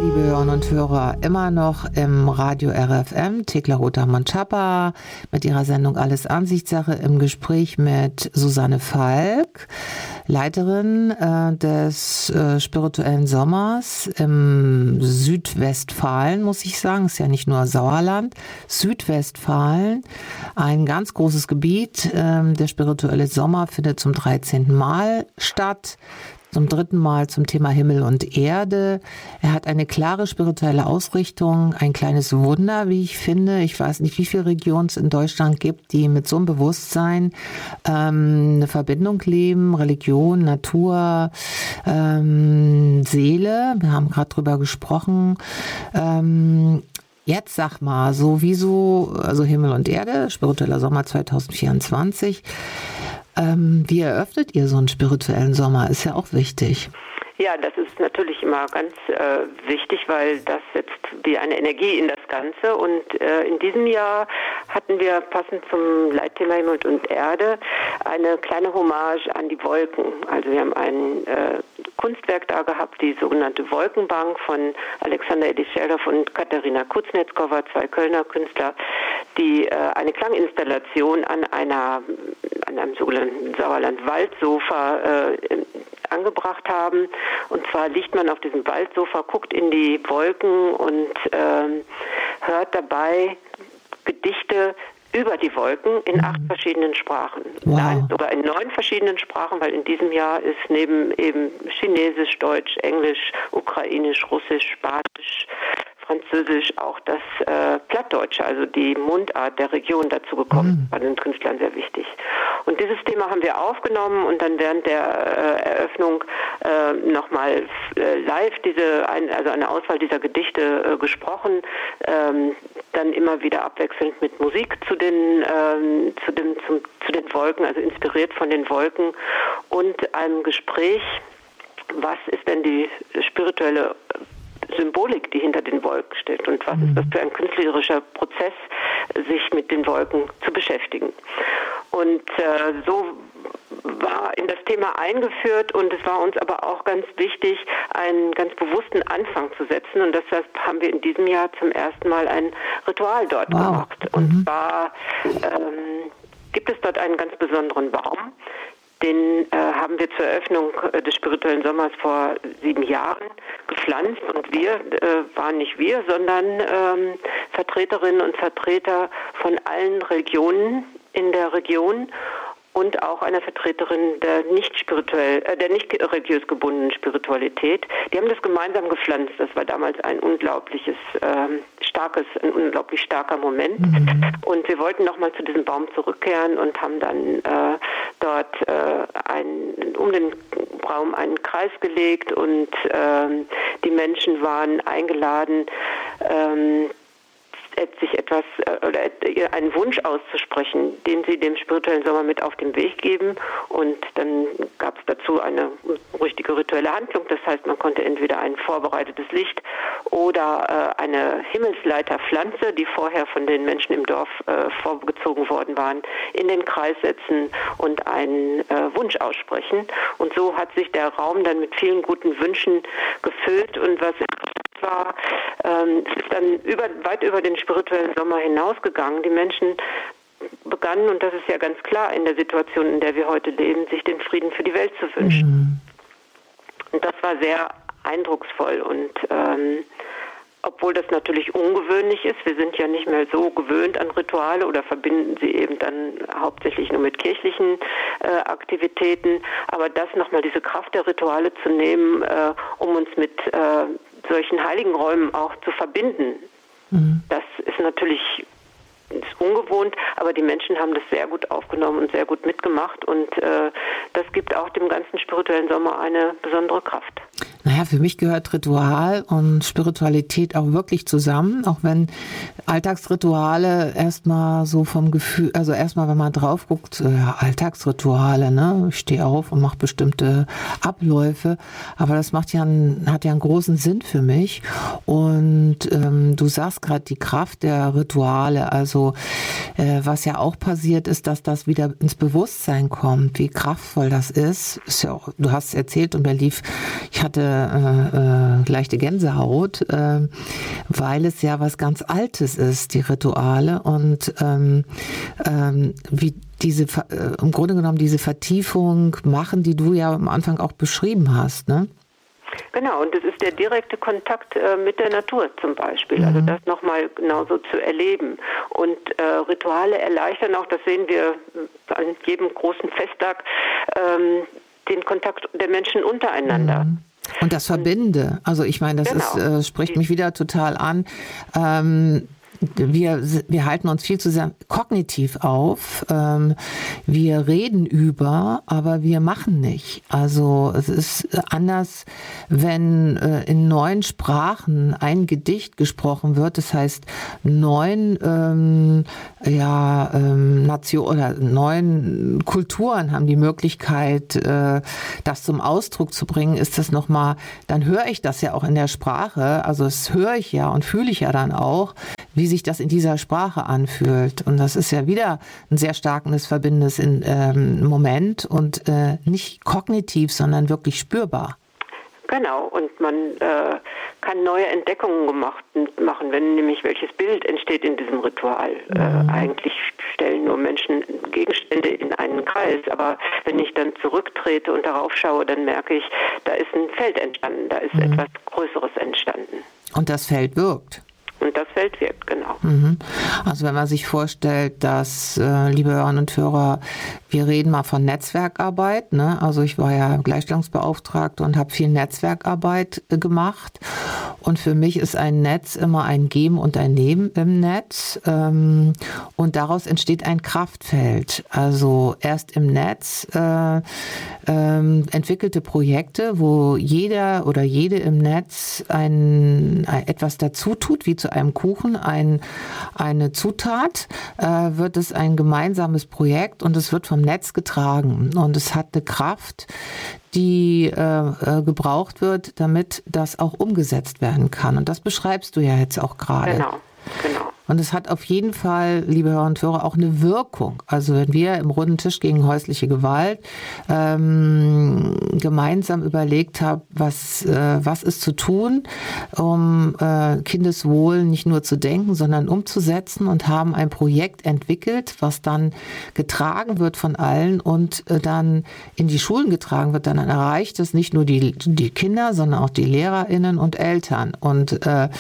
liebe Hörerinnen und Hörer, immer noch im Radio RFM, Thekla Rothammann-Chapa mit ihrer Sendung Alles Ansichtssache im Gespräch mit Susanne Falk, Leiterin des spirituellen Sommers im Südwestfalen, muss ich sagen, ist ja nicht nur Sauerland, Südwestfalen, ein ganz großes Gebiet. Der spirituelle Sommer findet zum 13. Mal statt. Zum 3. Mal zum Thema Himmel und Erde. Er hat eine klare spirituelle Ausrichtung, ein kleines Wunder, wie ich finde. Ich weiß nicht, wie viele Regionen es in Deutschland gibt, die mit so einem Bewusstsein eine Verbindung leben, Religion, Natur, Seele. Wir haben gerade drüber gesprochen. Jetzt sag mal, sowieso, also Himmel und Erde, spiritueller Sommer 2024. Wie eröffnet ihr so einen spirituellen Sommer? Ist ja auch wichtig. Ja, das ist natürlich immer ganz wichtig, weil das setzt wie eine Energie in das Ganze. Und in diesem Jahr hatten wir passend zum Leitthema Himmel und Erde eine kleine Hommage an die Wolken. Also wir haben ein Kunstwerk da gehabt, die sogenannte Wolkenbank von Alexander Edisheldorf und Katharina Kuznetskova, 2 Kölner Künstler, die eine Klanginstallation an einem sogenannten Sauerland-Waldsofa angebracht haben. Und zwar liegt man auf diesem Waldsofa, guckt in die Wolken und hört dabei Gedichte über die Wolken in 8 verschiedenen Sprachen. Wow. Nein, sogar in 9 verschiedenen Sprachen, weil in diesem Jahr ist neben eben Chinesisch, Deutsch, Englisch, Ukrainisch, Russisch, Spanisch, Französisch auch das Plattdeutsche, also die Mundart der Region dazu gekommen, bei den Künstlern sehr wichtig. Und dieses Thema haben wir aufgenommen und dann während der Eröffnung nochmal live eine Auswahl dieser Gedichte gesprochen, dann immer wieder abwechselnd mit Musik zu den Wolken, also inspiriert von den Wolken und einem Gespräch, was ist denn die spirituelle Symbolik, die hinter den Wolken steht und was ist das für ein künstlerischer Prozess, sich mit den Wolken zu beschäftigen. Und so war in das Thema eingeführt und es war uns aber auch ganz wichtig, einen ganz bewussten Anfang zu setzen und deshalb haben wir in diesem Jahr zum ersten Mal ein Ritual dort gemacht. Und zwar gibt es dort einen ganz besonderen Baum. Den haben wir zur Eröffnung des spirituellen Sommers vor 7 Jahren gepflanzt und wir waren nicht wir, sondern Vertreterinnen und Vertreter von allen Religionen in der Region und auch einer Vertreterin der nicht religiös gebundenen Spiritualität. Die haben das gemeinsam gepflanzt. Das war damals ein unglaublich starker Moment. Und wir wollten nochmal zu diesem Baum zurückkehren und haben dann dort um den Baum einen Kreis gelegt und die Menschen waren eingeladen, sich etwas oder einen Wunsch auszusprechen, den sie dem spirituellen Sommer mit auf den Weg geben. Und dann gab es dazu eine richtige rituelle Handlung. Das heißt, man konnte entweder ein vorbereitetes Licht oder eine Himmelsleiterpflanze, die vorher von den Menschen im Dorf vorgezogen worden waren, in den Kreis setzen und einen Wunsch aussprechen. Und so hat sich der Raum dann mit vielen guten Wünschen gefüllt. Und was war, es ist dann weit über den spirituellen Sommer hinausgegangen. Die Menschen begannen, und das ist ja ganz klar in der Situation, in der wir heute leben, sich den Frieden für die Welt zu wünschen. Und das war sehr eindrucksvoll und obwohl das natürlich ungewöhnlich ist, wir sind ja nicht mehr so gewöhnt an Rituale oder verbinden sie eben dann hauptsächlich nur mit kirchlichen Aktivitäten, aber das nochmal diese Kraft der Rituale zu nehmen, um uns mit solchen heiligen Räumen auch zu verbinden, das ist natürlich ungewohnt, aber die Menschen haben das sehr gut aufgenommen und sehr gut mitgemacht und das gibt auch dem ganzen spirituellen Sommer eine besondere Kraft. Naja, für mich gehört Ritual und Spiritualität auch wirklich zusammen, auch wenn Alltagsrituale erstmal so vom Gefühl, also erstmal, wenn man drauf guckt, ja, Alltagsrituale, ne? Ich stehe auf und mache bestimmte Abläufe, aber das hat ja einen großen Sinn für mich und du sagst gerade die Kraft der Rituale, also was ja auch passiert ist, dass das wieder ins Bewusstsein kommt, wie kraftvoll das ist ja auch, du hast es erzählt und ich hatte leichte Gänsehaut, weil es ja was ganz Altes ist, die Rituale, und wie im Grunde genommen diese Vertiefung machen, die du ja am Anfang auch beschrieben hast, ne? Genau, und das ist der direkte Kontakt mit der Natur zum Beispiel, also das nochmal genauso zu erleben. Und Rituale erleichtern auch, das sehen wir an jedem großen Festtag, den Kontakt der Menschen untereinander. Und das Verbinde, also ich meine, das ist, spricht mich wieder total an. Wir halten uns viel zu sehr kognitiv auf. Wir reden über, aber wir machen nicht. Also es ist anders, wenn in 9 Sprachen ein Gedicht gesprochen wird. Das heißt, 9 Nationen oder 9 Kulturen haben die Möglichkeit, das zum Ausdruck zu bringen. Ist das nochmal, dann höre ich das ja auch in der Sprache. Also das höre ich ja und fühle ich ja dann auch, wie sich das in dieser Sprache anfühlt. Und das ist ja wieder ein sehr starkes Verbindendes Moment und nicht kognitiv, sondern wirklich spürbar. Genau, und man kann neue Entdeckungen machen, wenn nämlich welches Bild entsteht in diesem Ritual. Eigentlich stellen nur Menschen Gegenstände in einen Kreis, aber wenn ich dann zurücktrete und darauf schaue, dann merke ich, da ist ein Feld entstanden, da ist etwas Größeres entstanden. Und das Feld wirkt. Und das Feld wirkt, genau. Also wenn man sich vorstellt, dass, liebe Hörerinnen und Hörer, wir reden mal von Netzwerkarbeit, ne? Also ich war ja Gleichstellungsbeauftragte und habe viel Netzwerkarbeit gemacht. Und für mich ist ein Netz immer ein Geben und ein Nehmen im Netz. Und daraus entsteht ein Kraftfeld. Also erst im Netz entwickelte Projekte, wo jeder oder jede im Netz etwas dazu tut, wie zu einem Kuchen, eine Zutat, wird es ein gemeinsames Projekt und es wird vom Netz getragen. Und es hat eine Kraft, die gebraucht wird, damit das auch umgesetzt werden kann. Und das beschreibst du ja jetzt auch gerade. Genau. Und es hat auf jeden Fall, liebe Hörer und Hörer, auch eine Wirkung. Also wenn wir im runden Tisch gegen häusliche Gewalt gemeinsam überlegt haben, was ist zu tun, um Kindeswohl nicht nur zu denken, sondern umzusetzen, und haben ein Projekt entwickelt, was dann getragen wird von allen und dann in die Schulen getragen wird, dann erreicht es nicht nur die Kinder, sondern auch die LehrerInnen und Eltern. Und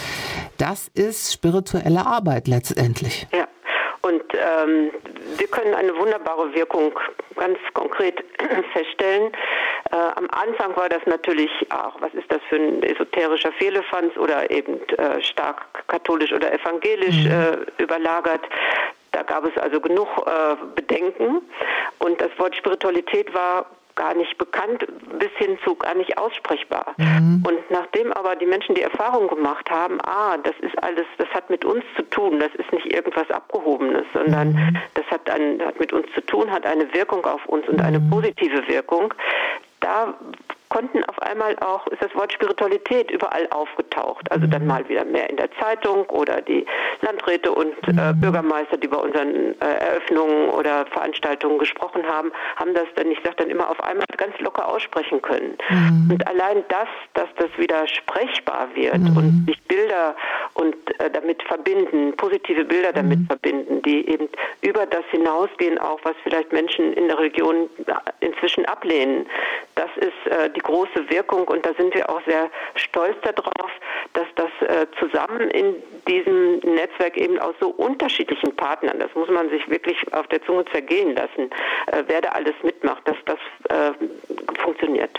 das ist spirituelle Arbeit letztendlich. Ja, und wir können eine wunderbare Wirkung ganz konkret feststellen. Am Anfang war das natürlich auch, was ist das für ein esoterischer Firlefanz oder eben stark katholisch oder evangelisch überlagert. Da gab es also genug Bedenken, und das Wort Spiritualität war gar nicht bekannt, bis hin zu gar nicht aussprechbar. Und nachdem aber die Menschen die Erfahrung gemacht haben, das ist alles, das hat mit uns zu tun, das ist nicht irgendwas Abgehobenes, sondern das hat mit uns zu tun, hat eine Wirkung auf uns und eine positive Wirkung, da konnten auf einmal auch, ist das Wort Spiritualität überall aufgetaucht. Also dann mal wieder mehr in der Zeitung oder die Landräte und Bürgermeister, die bei unseren Eröffnungen oder Veranstaltungen gesprochen haben, haben das dann, ich sage dann immer, auf einmal ganz locker aussprechen können. Und allein das, dass das wieder sprechbar wird und sich Bilder und damit verbinden, positive Bilder damit verbinden, die eben über das hinausgehen, auch was vielleicht Menschen in der Region inzwischen ablehnen, das ist die große Wirkung, und da sind wir auch sehr stolz darauf, dass das zusammen in diesem Netzwerk eben aus so unterschiedlichen Partnern, das muss man sich wirklich auf der Zunge zergehen lassen, wer da alles mitmacht, dass das funktioniert.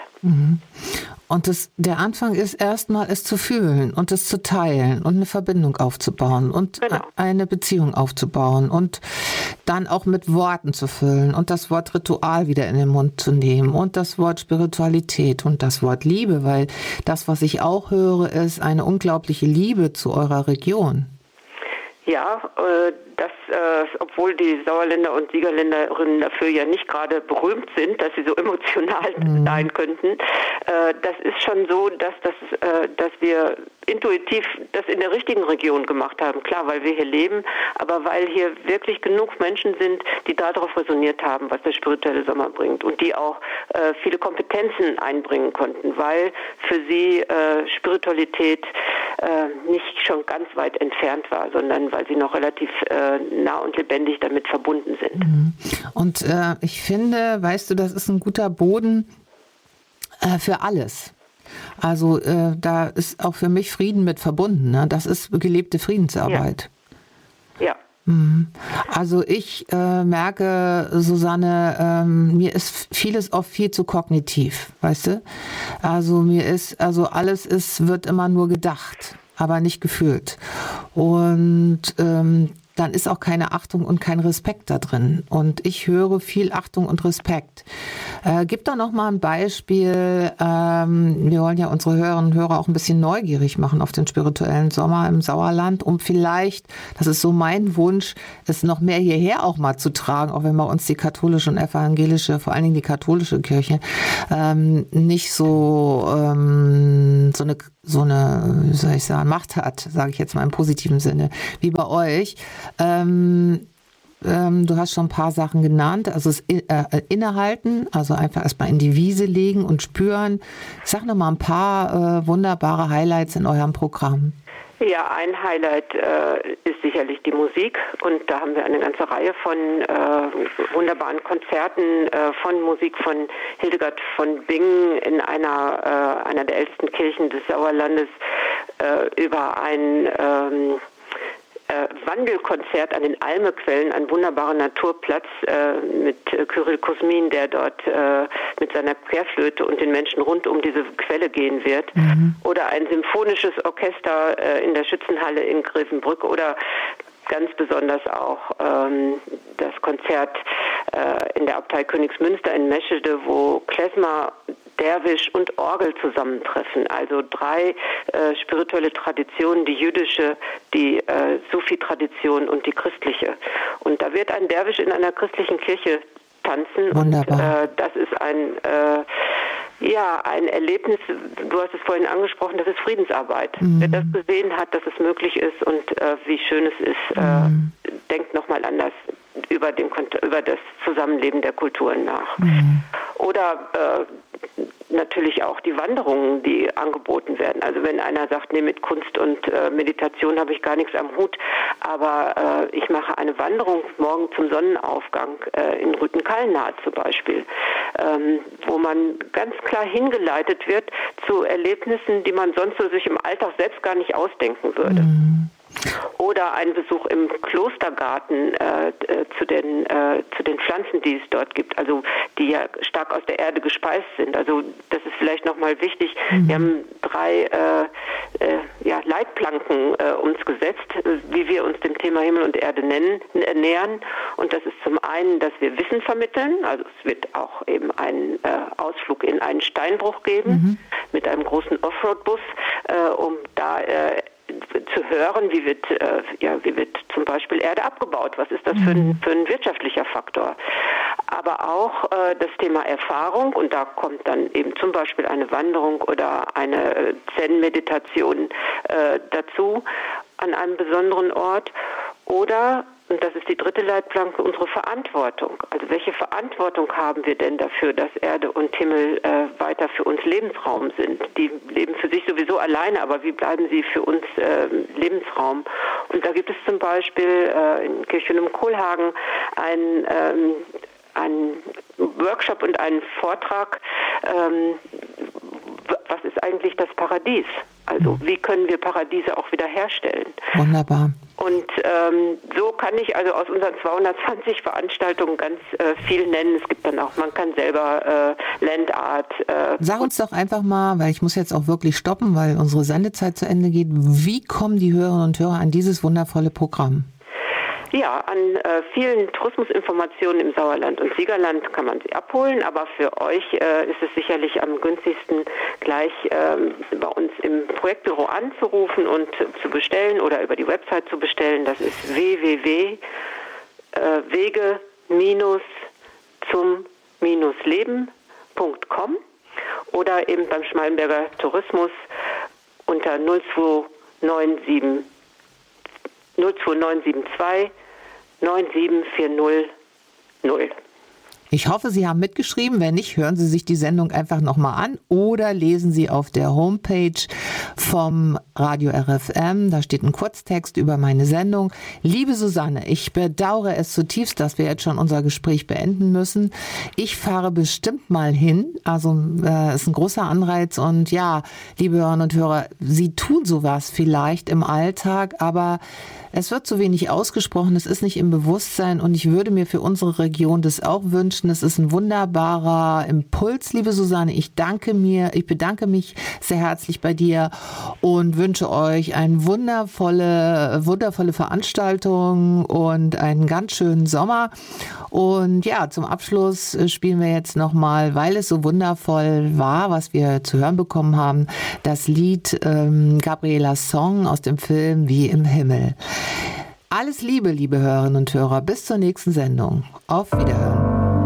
Und der Anfang ist erstmal, es zu fühlen und es zu teilen und eine Verbindung aufzubauen und eine Beziehung aufzubauen und dann auch mit Worten zu füllen und das Wort Ritual wieder in den Mund zu nehmen und das Wort Spiritualität und das Wort Liebe, weil das, was ich auch höre, ist eine unglaubliche Liebe zu eurer Region. Ja, obwohl die Sauerländer und Siegerländerinnen dafür ja nicht gerade berühmt sind, dass sie so emotional sein könnten, das ist schon so, dass wir intuitiv das in der richtigen Region gemacht haben. Klar, weil wir hier leben, aber weil hier wirklich genug Menschen sind, die darauf resoniert haben, was der spirituelle Sommer bringt und die auch viele Kompetenzen einbringen konnten, weil für sie Spiritualität nicht schon ganz weit entfernt war, sondern weil sie noch relativ nah und lebendig damit verbunden sind. Und ich finde, weißt du, das ist ein guter Boden für alles. Also da ist auch für mich Frieden mit verbunden. Ne? Das ist gelebte Friedensarbeit. Ja. Also ich merke, Susanne, mir ist vieles oft viel zu kognitiv, weißt du? Also alles wird immer nur gedacht, aber nicht gefühlt. Und dann ist auch keine Achtung und kein Respekt da drin. Und ich höre viel Achtung und Respekt. Gib doch noch mal ein Beispiel. Wir wollen ja unsere Hörerinnen und Hörer auch ein bisschen neugierig machen auf den spirituellen Sommer im Sauerland, um vielleicht, das ist so mein Wunsch, es noch mehr hierher auch mal zu tragen, auch wenn bei uns die katholische und evangelische, vor allen Dingen die katholische Kirche, nicht so eine, wie soll ich sagen, Macht hat, sage ich jetzt mal im positiven Sinne, wie bei euch. Du hast schon ein paar Sachen genannt, also das Innehalten, also einfach erstmal in die Wiese legen und spüren. Ich sag noch mal ein paar wunderbare Highlights in eurem Programm. Ja, ein Highlight ist sicherlich die Musik und da haben wir eine ganze Reihe von wunderbaren Konzerten von Musik von Hildegard von Bingen in einer der ältesten Kirchen des Sauerlandes über ein Wandelkonzert an den Almequellen, ein wunderbarer Naturplatz mit Kyrill Kusmin, der dort mit seiner Querflöte und den Menschen rund um diese Quelle gehen wird. Oder ein symphonisches Orchester in der Schützenhalle in Grevenbrück oder ganz besonders auch das Konzert in der Abtei Königsmünster in Meschede, wo Klezmer, Derwisch und Orgel zusammentreffen. Also 3 spirituelle Traditionen, die jüdische, die Sufi-Tradition und die christliche. Und da wird ein Derwisch in einer christlichen Kirche tanzen. Wunderbar. Und das ist ein Erlebnis, du hast es vorhin angesprochen, das ist Friedensarbeit. Wer das gesehen hat, dass es möglich ist und wie schön es ist, denkt nochmal anders über das Zusammenleben der Kulturen nach. Oder natürlich auch die Wanderungen, die angeboten werden. Also wenn einer sagt, nee, mit Kunst und Meditation habe ich gar nichts am Hut, aber ich mache eine Wanderung morgen zum Sonnenaufgang in Rüthen-Kallenhardt zum Beispiel, wo man ganz klar hingeleitet wird zu Erlebnissen, die man sonst so sich im Alltag selbst gar nicht ausdenken würde. Oder ein Besuch im Klostergarten zu den Pflanzen, die es dort gibt, also die ja stark aus der Erde gespeist sind. Also das ist vielleicht nochmal wichtig. Wir haben 3 Leitplanken uns gesetzt, wie wir uns dem Thema Himmel und Erde nähern. Und das ist zum einen, dass wir Wissen vermitteln. Also es wird auch eben einen Ausflug in einen Steinbruch geben mit einem großen Offroad-Bus, um da zu hören, wie wird zum Beispiel Erde abgebaut, was ist das für ein wirtschaftlicher Faktor. Aber auch das Thema Erfahrung, und da kommt dann eben zum Beispiel eine Wanderung oder eine Zen-Meditation dazu an einem besonderen Ort. Oder, und das ist die 3. Leitplanke, unsere Verantwortung. Also welche Verantwortung haben wir denn dafür, dass Erde und Himmel weiter für uns Lebensraum sind? Die leben für sich sowieso alleine, aber wie bleiben sie für uns Lebensraum? Und da gibt es zum Beispiel in Kirchhöhen im Kohlhagen einen Workshop und einen Vortrag, was ist eigentlich das Paradies? Also wie können wir Paradiese auch wieder herstellen? Wunderbar. Und so kann ich also aus unseren 220 Veranstaltungen ganz viel nennen. Es gibt dann auch, man kann selber Landart. Sag uns doch einfach mal, weil ich muss jetzt auch wirklich stoppen, weil unsere Sendezeit zu Ende geht. Wie kommen die Hörerinnen und Hörer an dieses wundervolle Programm? Ja, an vielen Tourismusinformationen im Sauerland und Siegerland kann man sie abholen, aber für euch ist es sicherlich am günstigsten, gleich bei uns im Projektbüro anzurufen und zu bestellen oder über die Website zu bestellen. Das ist www.wege-zum-leben.com oder eben beim Schmallenberger Tourismus. Und unter 02972 97400. Ich hoffe, Sie haben mitgeschrieben. Wenn nicht, hören Sie sich die Sendung einfach nochmal an oder lesen Sie auf der Homepage vom Radio RFM. Da steht ein Kurztext über meine Sendung. Liebe Susanne, ich bedauere es zutiefst, dass wir jetzt schon unser Gespräch beenden müssen. Ich fahre bestimmt mal hin. Also ist ein großer Anreiz. Und ja, liebe Hörerinnen und Hörer, Sie tun sowas vielleicht im Alltag, aber es wird zu wenig ausgesprochen, es ist nicht im Bewusstsein und ich würde mir für unsere Region das auch wünschen. Es ist ein wunderbarer Impuls, liebe Susanne. Ich bedanke mich sehr herzlich bei dir und wünsche euch eine wundervolle Veranstaltung und einen ganz schönen Sommer. Und ja, zum Abschluss spielen wir jetzt nochmal, weil es so wundervoll war, was wir zu hören bekommen haben, das Lied Gabrielas Song aus dem Film Wie im Himmel. Alles Liebe, liebe Hörerinnen und Hörer. Bis zur nächsten Sendung. Auf Wiederhören.